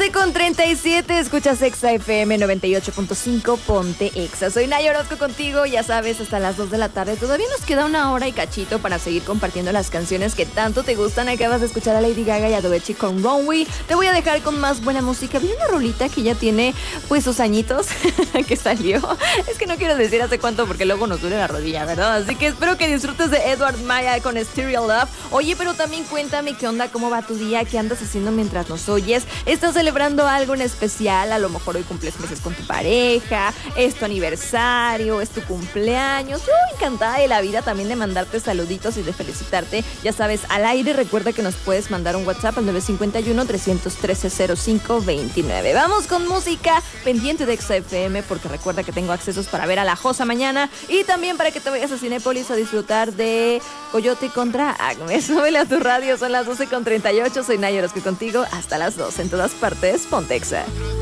12:37, escuchas Exa FM 98.5, ponte Exa. Soy Naya Orozco contigo, ya sabes, hasta las 2 de la tarde. Todavía nos queda una hora y cachito para seguir compartiendo las canciones que tanto te gustan. Acabas de escuchar a Lady Gaga y a Doechii con Runway. Te voy a dejar con más buena música. Vi una rolita que ya tiene, pues, sus añitos que salió. Es que no quiero decir hace cuánto porque luego nos duele la rodilla, ¿verdad? Así que espero que disfrutes de Edward Maya con Stereo Love. Oye, pero también cuéntame qué onda, cómo va tu día, qué andas haciendo mientras nos oyes. ¿Estás celebrando algo en especial? A lo mejor hoy cumples meses con tu pareja, es tu aniversario, es tu cumpleaños. Yo encantada de la vida también de mandarte saluditos y de felicitarte. Ya sabes, al aire recuerda que nos puedes mandar un WhatsApp al 951-313-0529. Vamos con música, pendiente de Exa FM, porque recuerda que tengo accesos para ver a La Josa mañana y también para que te vayas a Cinépolis a disfrutar de Coyote contra Agnes. Súbele a tu radio, son las 12:38. Soy Naya Orozco contigo hasta las 2 en todas partes. Ponte Exa.